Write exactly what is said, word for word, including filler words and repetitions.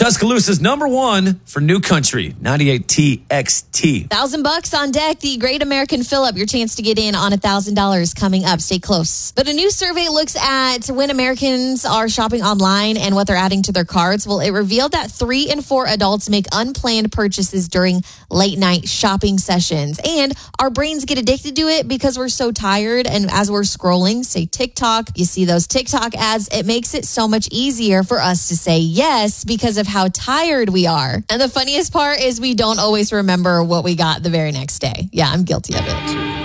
Tuscaloosa's number one for New Country, ninety-eight T X T. Thousand bucks on deck. The Great American Fill-Up. Your chance to get in on a thousand dollars coming up. Stay close. But a new survey looks at when Americans are shopping online and what they're adding to their carts. Well, it revealed that three in four adults make unplanned purchases during late night shopping sessions. And our brains get addicted to it because we're so tired. And as we're scrolling, say TikTok, you see those TikTok ads. It makes it so much easier for us to say yes because of how tired we are. And the funniest part is we don't always remember what we got the very next day. Yeah, I'm guilty of it.